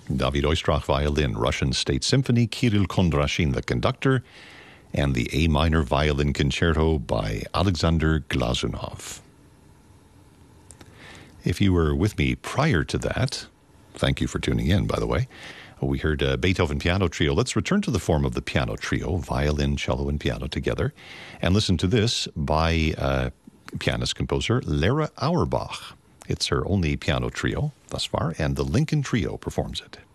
David Oistrakh violin, Russian State Symphony, Kirill Kondrashin the conductor, and the A minor violin concerto by Alexander Glazunov. If you were with me prior to that, thank you for tuning in, by the way. We heard a Beethoven Piano Trio. Let's return to the form of the piano trio, violin, cello, and piano together, and listen to this by pianist-composer Lera Auerbach. It's her only piano trio thus far, and the Lincoln Trio performs it.